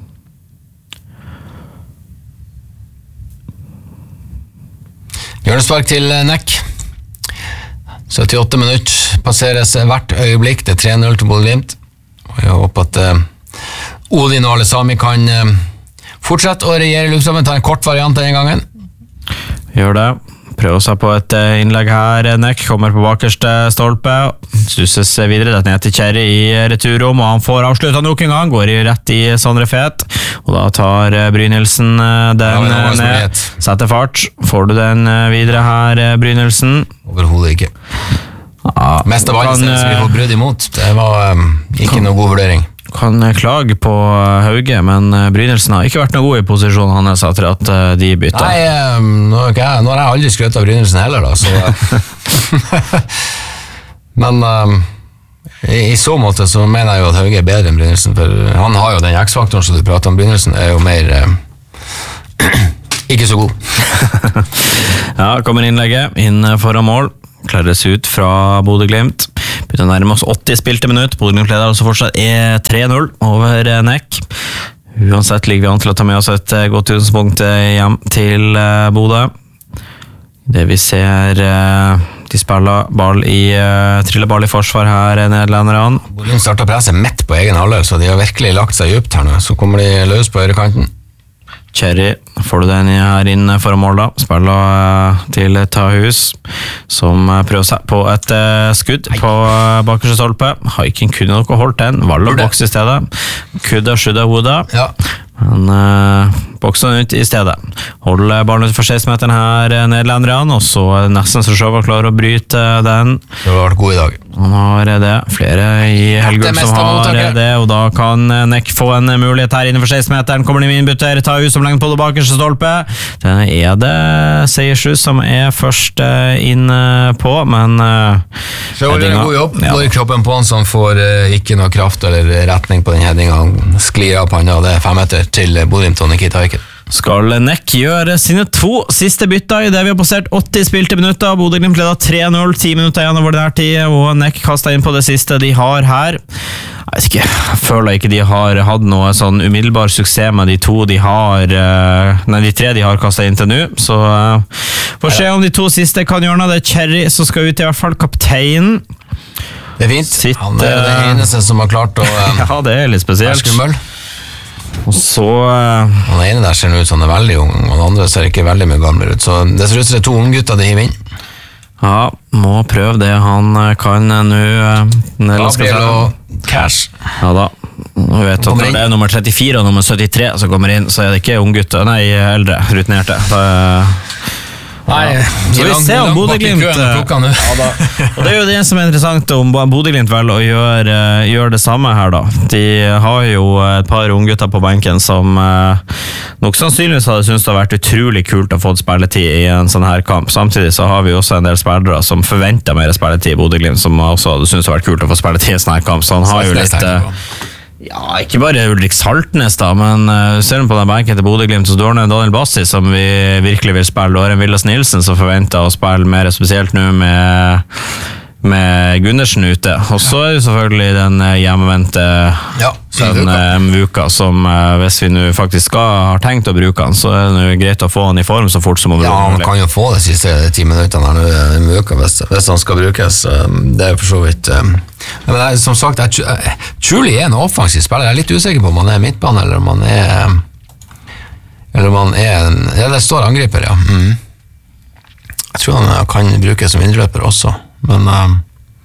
Hjørnespark til Nekk. syttiåtte minutter passeres hvert øyeblikk. Det er tre null til Bodø-Glimt. Og jeg håper at uh, Odin og Alesami kan uh, fortsett å regjere luftstrømmen, ta en kort variant denne gangen. Gjør det. Prøver seg på et innlegg her, Nekk. Kommer på bakerste stolpe. Stusses videre, det er ned til Kjerri i returrom, og han får avsluttet nok en gang. Går rett i Sondre Fet. Og da tar Brynildsen den ja, ned. Setter fart. Får du den videre her, Brynildsen? Overhodet ikke. Ja, Mest av alle som vi får brudd imot. Det var um, ikke kan, noe god vurdering. Kan klage på Hauge, men Brynildsen har ikke vært noe god i posisjonen hans etter at de bytta. Nei, um, nå, okay, nå har jeg aldri skrøtt av Brynildsen heller da, så... men um, i, i så måte så mener jeg jo at Hauge er bedre enn Brynildsen, for han har jo den X-faktoren som du prater om. Brynildsen er jo mer um, ikke så god. Ja, kommer innlegget inn foran mål. Klares ut fra Bodø-Glimt. Begynner å nærme oss åtti spilte minutt. Bodø-Glimt leder altså fortsatt er tre null over Nekk. Uansett ligger vi an til å ta med oss et godt utgangspunkt hjem til Bodø. Det vi ser, de spiller ball i, triller ball i forsvar her, nederlenderne. Bodø-Glimt starter presset midt på egen halvdel, så de har virkelig lagt seg djupt her nå. Så kommer de løs på høyrekanten. Kjerri, får du den her inn foran mål da, spiller til Tahus, som prøver seg på et skudd på bakerste stolpe. Haikin kunne nok holdt den, valg og boks i stedet. Kudda, skudda, hoda. Ja. Men uh, bokser den ut i stedet. Holder ballen ut for seksten-meteren her, nederlenderne, og så er det nesten så Sjøvald klarer å bryte den. Det har vært god i dag. Han har det, flere i Helgum som har det, og da kan Neck få en mulighet her innenfor seksten-meteren. Kommer de innbytter, tar ut som lenge på det bakerste stolpe. Den er det Seiersrud som er først inn på, men Sjøvald gjør en god jobb. Går i kroppen på han som får ikke noe kraft eller retning på den headingen. Han sklir av panna, og det er fem meter til Bodø-Glimt og Nikita Eiken. Skal Neck gjøre sine to siste bytter i det vi har passert åtti spilte minutter. Bodø-Glimt leder tre null, ti minutter igjen over den her tid, og Neck kastet inn på det siste de har her. Jeg vet ikke, jeg føler ikke de har hatt noe sånn umiddelbar suksess med de to de har, nei, de tre de har kastet inn til nå, så uh, får se om de to siste kan gjøre noe. Det er Cherry som skal ut, i hvert fall kapteinen. Det er fint. Sitt, han er det eneste som har klart å um, ja, det er litt spesielt. Være skummel. Og så uh, han ene der ser ut som han er veldig ung, og den andre ser ikke veldig mye gammel ut, så det ser ut som det er to unggutter de hiver inn. Ja, må prøve det han kan nå. Gabriel og Cash. Ja da. Nå vet at når det er nummer trettifire og nummer syttitre som kommer inn, så er det ikke unggutter, nei, eldre, rutinerte. Da Nei, så vi ser om Bodø-Glimt ja, og det er jo det som er interessant om Bodø-Glimt vel å gjøre, gjøre det samme her da. De har jo et par unggutter på benken som nok sannsynligvis hadde syntes det har vært utrolig kult å få spilletid i en sånn her kamp. Samtidig så har vi også en del spillere som forventer mer spilletid i Bodø-Glimt, som også hadde syntes det har vært kult å få spilletid i en sånn her kamp, så han har jo litt ja, ikke bare Ulrik Saltnes da, men uh, ser du på den benken til Bodø-Glimt, så du har Daniel Bassi som vi virkelig vil spille, og en Villas Nielsen som forventer å spille mer spesielt nå med, med Gundersen ute, og så er det selvfølgelig den uh, hjemmevendte ja, Mvuka, som uh, hvis vi nå faktisk skal ha tenkt å bruke han, så er det jo greit å få han i form så fort som overhodet. Ja, han kan jo få de siste ti minutterne her nå, Mvuka, hvis, hvis han skal brukes, det er for så vidt um men jeg, som sagt, jeg, Truly er en offensiv spiller. Jeg er litt usikker på om han er midtbane eller om han er eller om han er en, ja, det står angriper, ja mm. Jeg tror han kan brukes som innløper også, men um,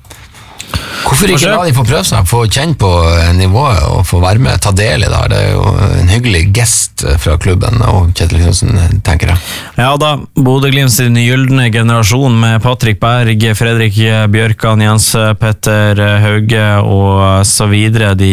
hvorfor ikke la de få prøve seg, få kjenne på nivået og få være med, ta del i det her. Det er jo en hyggelig gest fra klubben og Kjetil Knudsen, tenker jeg. Ja da, Bodø-Glimt sin gyldne generasjon med Patrick Berg, Fredrik Bjørkan, Jens Petter Hauge og så videre. De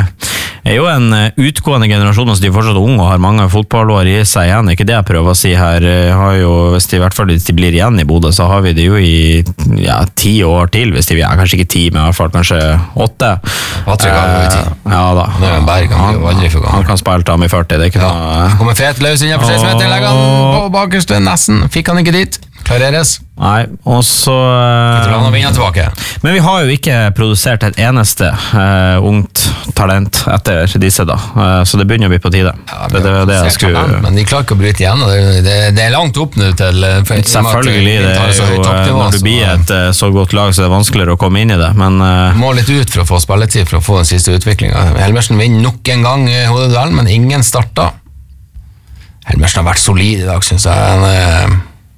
er jo en utgående generasjon, så de er fortsatt unge og har mange fotballår i seg igjen. Ikke det jeg prøver å si her. Har jo, hvis de i hvert fall hvis de blir igjen i Bodø, så har vi det jo i ja, ti år til, hvis de er kanskje ikke ti, men i hvert fall kanskje åtte. Patrick har jo i ti. Ja da. Han, Berg, han, han, han kan spille til ham i førti, det er ikke ja. noe. Han kommer fet løs inn for seks meter, legger han på bakerste nesten. Fikk han ikke dit. Klareres. Nei, og så uh, tilbake. Men vi har jo ikke produsert et eneste uh, ungt talent etter disse da, uh, så det begynner å bli på tide. Ja, det, det, det jeg skulle... talent, men de klarer ikke å bryte igjen, det, det, det er langt opp nå til for, selvfølgelig, det er jo når du blir et uh, så godt lag, så er det vanskeligere å komme inn i det, men uh, må litt ut for å få spilletid for å få den siste utviklingen. Helmersen vinner nok en gang i hodeduellen, men ingen starter. Helmersen har vært solid i dag, synes jeg. Han, uh,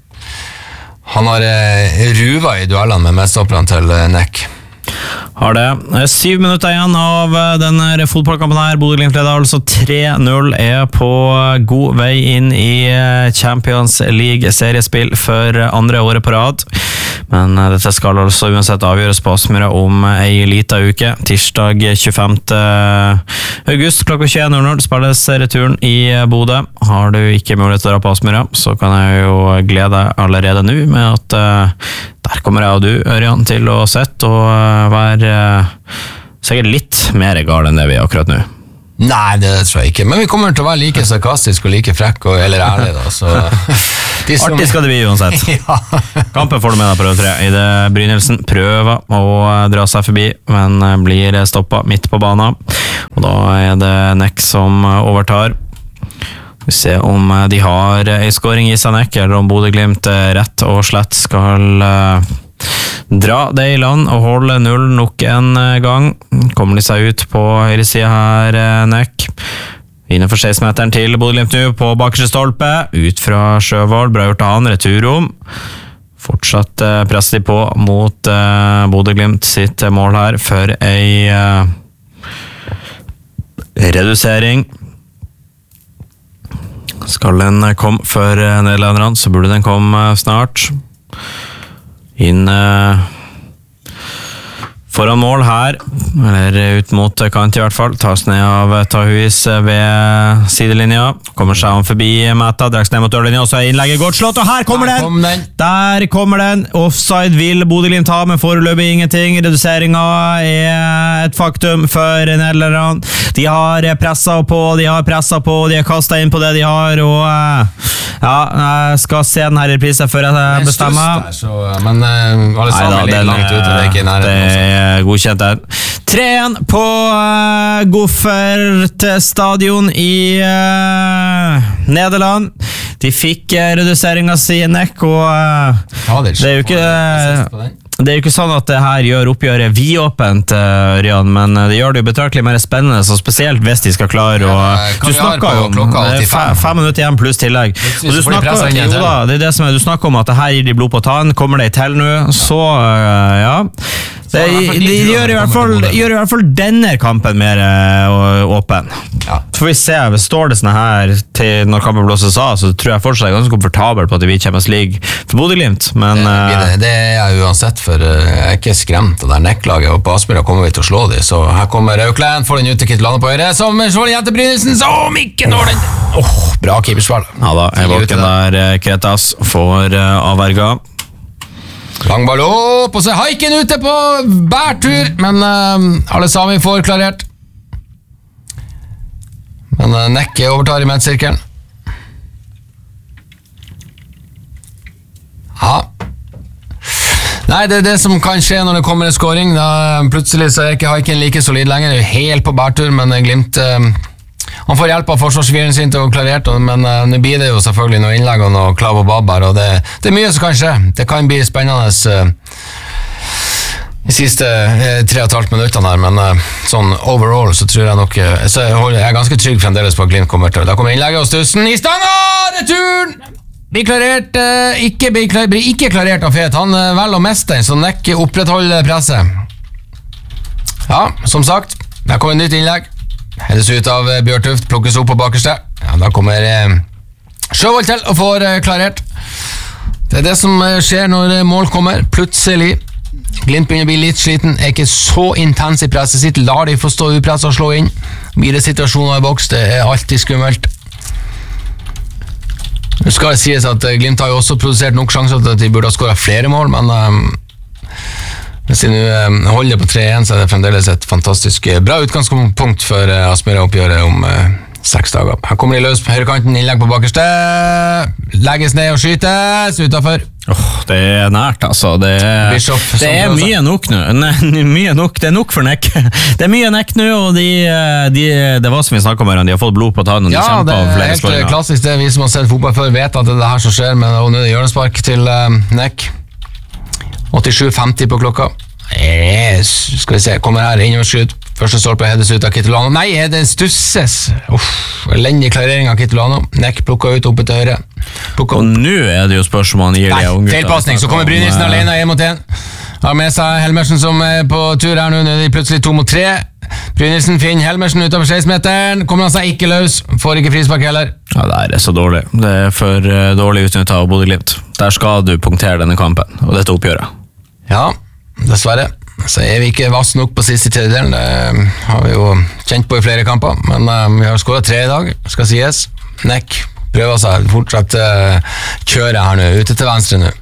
han har uh, ruva i duellene med medstopperne til uh, Neck. Har det. Syv minutter igjen av denne fotballkampen her. Bodø-Glimt leder altså tre null, er på god vei inn i Champions League seriespill for andre året på rad. Men dette skal altså uansett avgjøres på Aspmyra om ei lita uke. Tirsdag tjuefemte august klokka tjue null null spilles returen i Bodø. Har du ikke mulighet til å dra på Aspmyra, så kan jeg jo glede deg allerede nå med at uh, der kommer jeg og du, Ørjan, til å sette og uh, være uh, sikkert litt mer gal enn det vi er akkurat nå. Nei, det tror jeg ikke, men vi kommer til å være like sarkastisk og like frekk og, eller ærlig da, så som... Artig skal det bli uansett. Ja. Kampen får du med deg på rød tre. I det Brynildsen prøver å dra seg forbi, men blir stoppet midt på banen, og da er det Neck som overtar. Vi ser om de har en scoring i seg Neck, eller om Bodø-Glimt rett og slett skal uh, dra det i land og holde null nok en gang. Kommer de seg ut på høyre side her, Neck. Innenfor seksten-meteren til Bodø-Glimt nå på bakerste stolpe. Ut fra Sjøvald, bra gjort av han, returrom. Fortsatt uh, presser de på mot uh, Bodø-Glimt sitt mål her for ei uh, redusering. Skal den komme for nederlenderne, så burde den komme snart. Inn foran mål her, eller ut mot kant i hvert fall. Tas ned av Tahuis ved sidelinja. Kommer seg han forbi Mæta, drekks ned mot dørlinja, og så er innlegget godt slått, og her kommer den! Kom den. Der kommer den! Offside vil Bodø-Glimt ha, men foreløpig ingenting. Reduseringen er et faktum for nederlenderne. De har presset på, de har presset på, de har kastet inn på det de har, og ja, jeg skal se den her i reprise før jeg bestemmer. Der, så, men uh, alle sammen er litt langt ute, det er ikke nærheten. Godkjent der. tre én på uh, Goffert stadion i uh, Nederland. De fikk uh, reduseringen sin nekk, og uh, ja, det, er det er jo ikke uh, det er jo ikke sånn at det her gjør oppgjøret vidåpent, uh, Rian, men det gjør det jo betraktelig mer spennende, så spesielt hvis de skal klare å ja, du snakker jo om fem, fem minutter igjen pluss tillegg, og du snakker, jo da, det er det som er, du snakker om at det her gir de blod på tann, kommer det til nå, så uh, ja det, de, de gjør, i hvert fall, gjør i hvert fall denne kampen mer uh, åpen. Ja. Så får vi se, hvis står det sånn her til når kampen blåses av, så tror jeg fortsatt er ganske komfortabel på at det blir Champions League for Bodø-Glimt, men det, det, det er jeg uansett, for jeg er ikke skremt av det der nekklaget, og på Aspmyra kommer vi til å slå dem, så her kommer Auklend, får den ut til Kittelane på høyre, som slår den igjen til Brynildsen, som ikke når den! Åh, oh, bra keeperspill. Ja da, jeg våken der, Kretas får uh, avverga. Lang ball opp, og så er Haiken ute på bærtur, men uh, alle sammen får klarert. Men uh, Nekke overtar i midtsirkelen. Ja. Nei, det er det som kan skje når det kommer en scoring. Da, plutselig så er ikke Haiken like solid lenger, det er jo helt på bærtur, men Glimt... Uh, Han får hjelp av forsvarsfyren sin til å klarere, men uh, nå blir det jo selvfølgelig noe innlegg og noe klav og babb her, og det, det er mye som kan skje. Det kan bli spennende uh, de siste uh, tre og et halvt minuttene her, men uh, sånn overall så tror jeg nok uh, så jeg, holder, jeg er ganske trygg fremdeles på at Glimt kommer til. Da kommer innlegget og Stussen i stanga! Returen! Blir klarert, uh, ikke, blir klar, blir ikke klarert av Fet. Han uh, velger å miste den, så Nekke opprettholder presset. Ja, som sagt, der kommer et nytt innlegg. Hendes ut av Bjørtuft, plukkes opp på bakerste. Ja, da kommer eh, Sjøvold til og får eh, klarert. Det er det som eh, skjer når eh, mål kommer, plutselig. Glimt begynner å bli litt sliten, er ikke så intens i presset sitt, lar de få stå upresset og slå inn. Mye situasjoner i boks, det er alltid skummelt. Det skal sies at eh, Glimt har jo også produsert nok sjanser til at de burde ha skåret flere mål, men... Eh, Hvis de nå holder på tre én, så er det fremdeles et fantastisk bra utgangspunkt for Aspmyra-oppgjøret om uh, seks dager. Her kommer de løs på høyrekanten, innlegg på bakerste, legges ned og skytes utenfor. Oh, det er nært, altså. Det er, Bishop, det er mye nok nå. Nei, mye nok. Det er nok for nekk. Det er mye nekk nå, og de, de, det var som vi snakket om her, de har fått blod på tann, og de ja, kjemper av flere skåringer. Ja, det er helt klassisk. Det vi som har sett fotball før vet at det er det her som skjer, men nå er det hjørnespark til uh, nekk. åttisju femti på klokka. Yes, skal vi se, kommer her innoverskudd. Første stolpe hedes ut av Kittelano. Nei, er det stusses? Uff, elendig klarering av Kittelano. Nekk plukket ut oppe til høyre. Plukket. Og nå er det jo spørsmål han gir. Nei, feilpassning. Så kommer Brynildsen alene en mot en. Har med seg Helmersen som er på tur her nå. Nå er de plutselig to mot tre. Brynildsen finner Helmersen utover seksten-meteren. Kommer han seg ikke løs. Får ikke frispark heller. Ja, det er så dårlig. Det er for uh, dårlig utnyttet av Bodø-Glimt. Der skal du punktere denne kampen, og dette oppgjøret. Ja, dessverre. Så er vi ikke vass nok på siste tredjedelen. Det har vi jo kjent på i flere kamper, men uh, vi har skåret tre i dag, skal sies. Nekk prøver seg fortsatt uh, kjøre her nå, ute til venstre nå.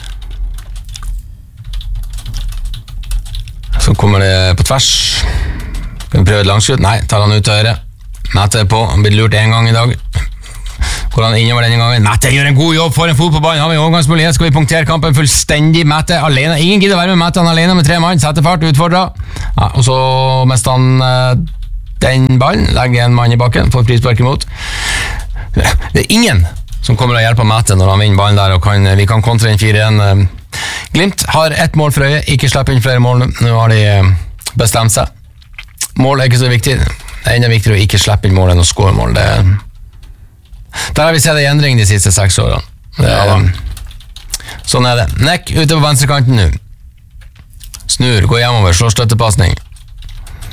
Så kommer det på tvers. Skal vi prøve et langskudd? Nei, tar han ut til høyre. Mette på, han blir lurt en gang i dag. Går han innover denne gangen. Mette gjør en god jobb, får en fot på ballen, har vi overgangsmulighet, skal vi punktere kampen fullstendig. Mette alene, ingen gidder være med Mette, han alene med tre mann, setter fart, utfordrer. Ja, og så mister han uh, den ballen, legger en mann i bakken, får frispark imot. Det er ingen som kommer å hjelpe Mette når han vinner ballen der, og kan, vi kan kontre inn fire igjen. Glimt har ett mål for øye, ikke slippe inn flere mål nå, nå har de uh, bestemt seg. Mål er ikke så viktig, det er enda viktigere å ikke slippe inn mål enn å score mål, det er der har vi sett en endring de siste seks årene. Det er, ja, sånn er det. Nekk ute på venstrekanten nå. Snur, går hjemover, slår støttepasning.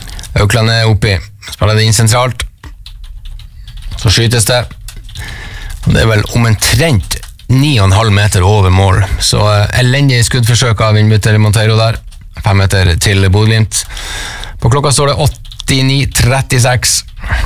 Auklend er oppi. Spiller det inn sentralt. Så skytes det. Det er vel omtrent ni og en halv meter over mål, så elendig skuddforsøk av innbytter Monteiro der. Fem meter til Bodø/Glimt. På klokka står det åttini trettiseks.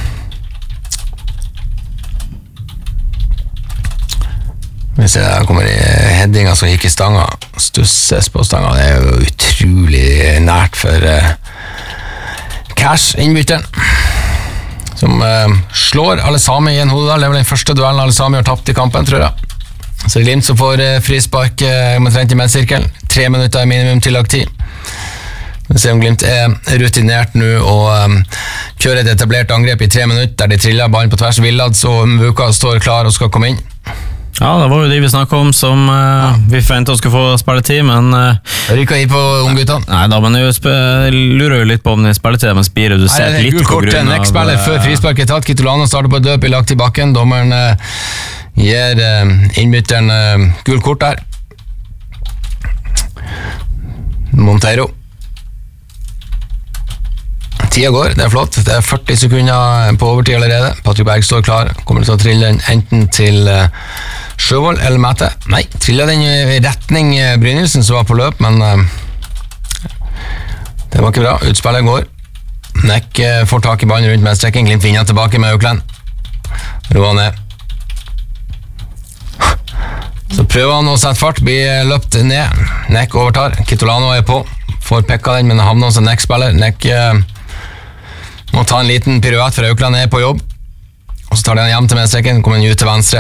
Vi ser det kommer i headinga som gikk i stanga. Stusses på stanga. Det er jo utrolig nært for uh, Cash, innbytteren. Som uh, slår alle Sami i en hodedal. Det er vel den første duellen alle Sami har tapt i kampen, tror jeg. Så Glimt som får uh, frispark uh, omtrent i medsirkel. Tre minutter minimum tillagt tid. Vi ser om Glimt er rutinert nå og um, kjører et etablert angrep i tre minutter der de triller ballen på tvers Villad, så Mvuka står klar og skal komme inn. Ja, det var jo de vi snakket om som uh, ja. vi forventet å skulle få spilletid, men uh, Rykka i på ungguttene. Nei da, men jeg lurer jo litt på om det er spilletid, men blir redusert litt på grunn av... Next-spiller før frisparket tatt. Kitolano starter på et løp i lagt i bakken. Dommeren uh, gir uh, innbytteren uh, gul kort der. Monteiro. Tida går, det er flott. Det er førti sekunder på overtid allerede. Patrick Berg står klar. Kommer til å trille den enten til uh, Sjøvold eller Mette. Nei, triller den i retning uh, Brynildsen som var på løp, men uh, det var ikke bra. Utspillet går. Nek uh, får tak i ballen rundt medstrekken. Glimt vinner tilbake med Auckland. Roa ned. Så prøver han å sette fart, blir løpt ned. Nek overtar. Kitolano er på. Får pekka den, men havner hos en Nek-spiller. Nek... Uh, må ta en liten piruett, for Auckland er på jobb. Og så tar de han hjem til medstreken, kommer han ut til venstre.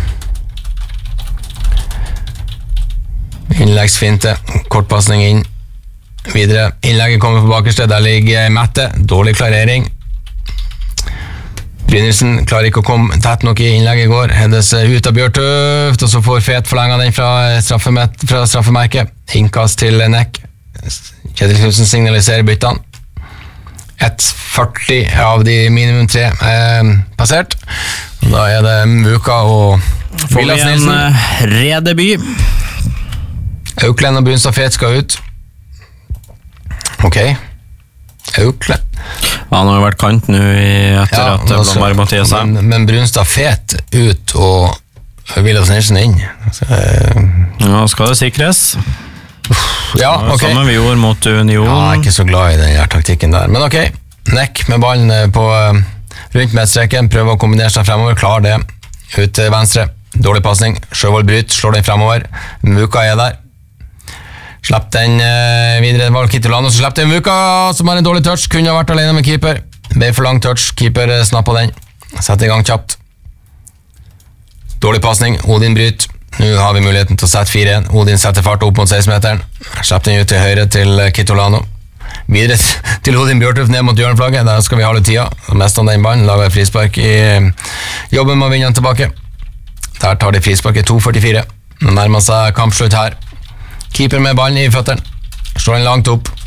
Innleggsfinte, kortpassning inn. Videre, innlegget kommer på bakerste, der ligger Mette. Dårlig klarering. Brynildsen klarer ikke å komme tett nok i innlegget i går. Hendes ut av Bjørtøft, og så får Fet forlenget den fra, fra straffemerket. Innkast til Nek. Kjetil Knudsen signaliserer byttene. ett førti av de minimum tre eh, passert. Da er det Mvuka og Vilas Nilsen. Får vi en redeby. Auckland og Brunstad Fet skal ut. Ok. Auckland. Ja, han har jo vært kant nå etter ja, at altså, Blomberg måtte gi seg. Men, men Brunstad Fet ut og Vilas Nilsen inn. Så, eh, ja, skal det sikres? Ja, ok. Samme vi gjorde mot Union. Ja, jeg er ikke så glad i den her taktikken der. Men ok, Nek med ballen på rundt medstreken, prøver å kombinere seg fremover, klar det. Ut til venstre, dårlig passning. Sjøvold bryt, slår den fremover. Mvuka er der. Slapp den videre, det var Kitolano som slapp den. Mvuka som har en dårlig touch, kunne ha vært alene med keeper. Ble for lang touch, keeper snappet den. Sett i gang kjapt. Dårlig passning, Odin bryt. Nå har vi muligheten til å sette fire igjen. Odin setter fart opp mot seksten-meteren. Slapp den ut til høyre til Kitolano. Videre til Odin Bjørtøft ned mot hjørneflagget. Der skal vi ha litt tida. Mest om den ballen. Lager frispark i jobben med å vinne den tilbake. Der tar de frisparket to førtifire. Nå nærmer seg kampslutt her. Keeper med ballen i føtteren. Slår den langt opp.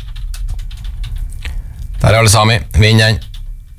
Der er alle Sami. Vinner den.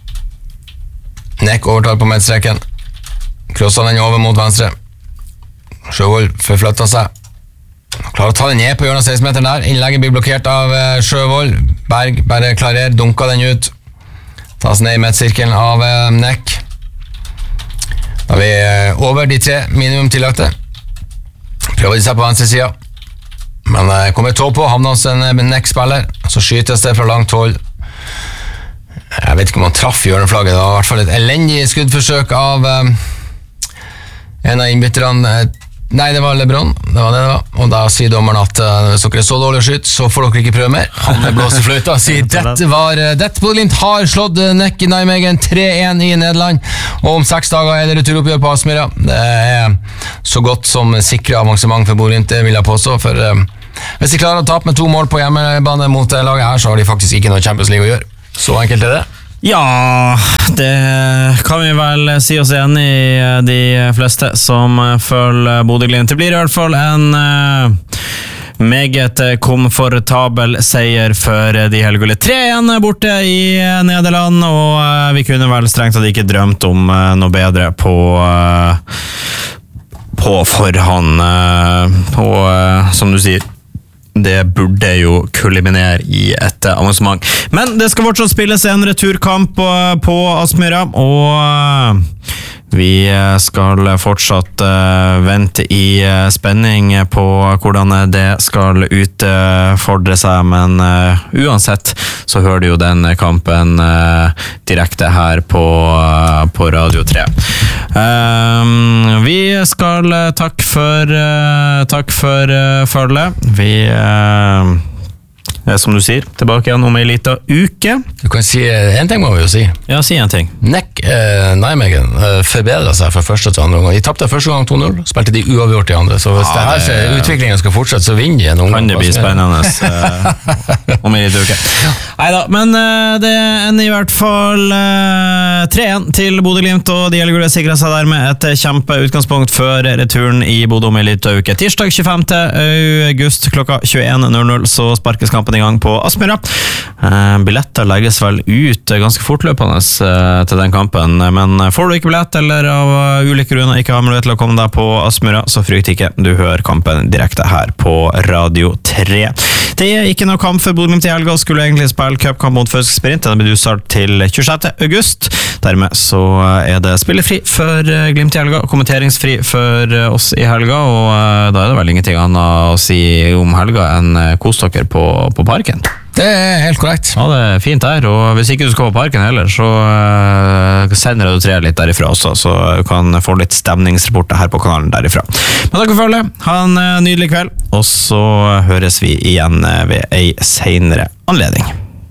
Nek overtar på medstreken. Krosser den over mot venstre. Sjøvold forflytter seg. Klarer å ta den ned på hjørnet av seksten-meteren der. Innlegget blir blokkert av Sjøvold. Berg bare klarer, dunker den ut. Tas ned i midtsirkelen av Nek. Da er vi over de tre minimum tillagte. Prøver de seg på venstre siden. Men kommer tå på, havner hos en Nek-spiller. Så skytes det fra langt hold. Jeg vet ikke om han traff hjørneflagget. Det var i hvert fall et elendig skuddforsøk av en av innbytterne. Nei, det var LeBron, det var det det var. Og da sier dommeren at uh, hvis dere er så dårlig å skyte, så får dere ikke prøve mer. Han blåser fløyta og sier dette var uh, dette Bodø/Glimt har slått uh, Nek i Nijmegen tre én i Nederland, og om seks dager er det returoppgjør på Aspmyra. Det er så godt som sikret avansement for Bodø/Glimt, det vil jeg påstå, for uh, hvis de klarer å tape med to mål på hjemmebane mot uh, laget her, så har de faktisk ikke noe Champions League å gjøre. Så enkelt er det. Ja, det kan vi vel si oss enig i, de fleste som følger Bodø/Glimt. Det blir i hvert fall en uh, meget komfortabel seier for de helgulle. tre én borte i Nederland, og uh, vi kunne vel strengt tatt ikke drømt om uh, noe bedre på uh, på forhånd. Uh, og uh, som du sier, det burde jo kuliminere i et avansement. Men det skal fortsatt spilles en returkamp på, på Aspmyra, og Vi skal fortsatt uh, vente i uh, spenning på hvordan det skal utfordre seg, men uh, uansett så hører du jo den kampen uh, direkte her på, uh, på Radio tre. Uh, vi skal uh, takk for uh, takk for uh, følget. Vi uh, som du sier, tilbake igjen om en liten uke. Du kan si, en ting må vi jo si. Ja, si en ting. Nek eh, Nijmegen eh, forbedret seg fra første til andre gang. De tappte første gang to null, spilte de uavgjort i andre, så hvis ja, det her det, utviklingen skal fortsette, så vinner de en omgang. Kan det bli spennende uh, om en liten uke. Ja. Neida, men uh, det ender i hvert fall uh, tre igjen til Bodø-Glimt, og de Elgule sikrer seg dermed et kjempeutgangspunkt før returen i Bodø om en liten uke. Tirsdag tjuefemte august klokka tjueen null null så sparkes kampen i gang på Aspmyra. Eh, billetter legges vel ut ganske fortløpende eh, til den kampen, men får du ikke billett eller av ulike grunner ikke har mulighet til å komme deg på Aspmyra, så frykt ikke, du hører kampen direkte her på Radio tre. Det er ikke noe kamp for Bodø-Glimt i helga, skulle egentlig spille cupkamp mot Fauske Sprint, den blir utstart til tjuesjette august. Dermed så er det spillefri for Glimt i helga, kommenteringsfri for oss i helga, og da er det vel ingenting annet å si om helga enn kos dere på, på parken. Det er helt korrekt. Ja, det er fint der, og hvis ikke du skal på parken heller, så uh, sender du tre litt derifra også, så du kan få litt stemningsrapporter her på kanalen derifra. Men takk for følget, ha en uh, nydelig kveld, og så høres vi igjen uh, ved ei senere anledning.